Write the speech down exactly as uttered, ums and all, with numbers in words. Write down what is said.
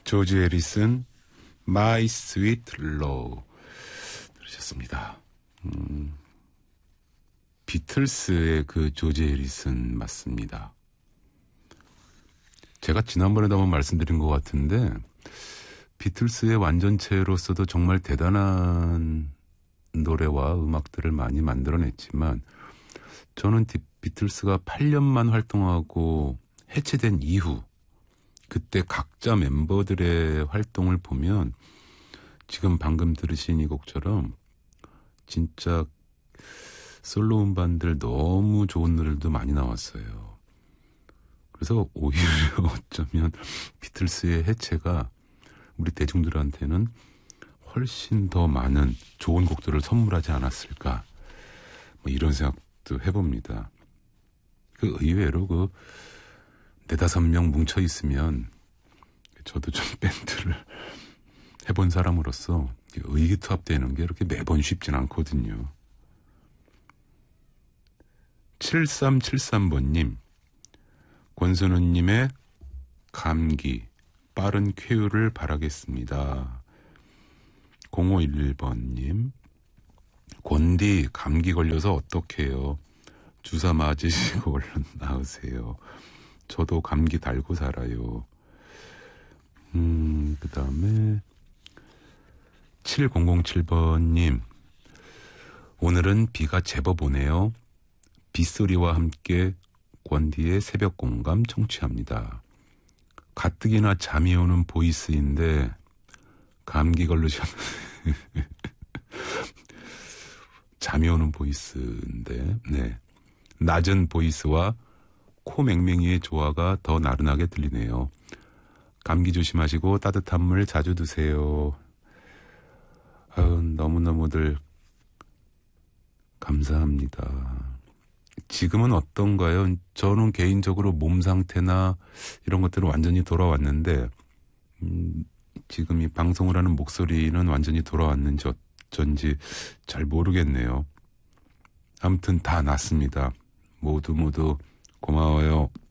조지 해리슨 My Sweet Love 들으셨습니다. 음, 비틀스의 그 조지 해리슨 맞습니다. 제가 지난번에도 한번 말씀드린 것 같은데 비틀스의 완전체로서도 정말 대단한 노래와 음악들을 많이 만들어냈지만 저는 비틀스가 팔 년만 활동하고 해체된 이후 그때 각자 멤버들의 활동을 보면 지금 방금 들으신 이 곡처럼 진짜 솔로 음반들 너무 좋은 노래들도 많이 나왔어요. 그래서 오히려 어쩌면 비틀스의 해체가 우리 대중들한테는 훨씬 더 많은 좋은 곡들을 선물하지 않았을까 뭐 이런 생각도 해봅니다. 그 의외로 그 네다섯 명 뭉쳐 있으면 저도 좀 밴드를 해본 사람으로서 의기투합되는 게 이렇게 매번 쉽진 않거든요. 칠삼칠삼 번님 권선우님의 감기 빠른 쾌유를 바라겠습니다. 공오일일 번님 권디 감기 걸려서 어떡해요. 주사 맞으시고 얼른 나으세요. 저도 감기 달고 살아요. 음, 그 다음에 칠공공칠 번님 오늘은 비가 제법 오네요. 빗소리와 함께 권디의 새벽 공감 청취합니다. 가뜩이나 잠이 오는 보이스인데 감기 걸리셨 잠이 오는 보이스인데 네 낮은 보이스와 코 맹맹이의 조화가 더 나른하게 들리네요. 감기 조심하시고 따뜻한 물 자주 드세요. 아유, 너무너무들 감사합니다. 지금은 어떤가요? 저는 개인적으로 몸 상태나 이런 것들은 완전히 돌아왔는데 음, 지금 이 방송을 하는 목소리는 완전히 돌아왔는지 어쩐지 잘 모르겠네요. 아무튼 다 낫습니다. 모두 모두 고마워요.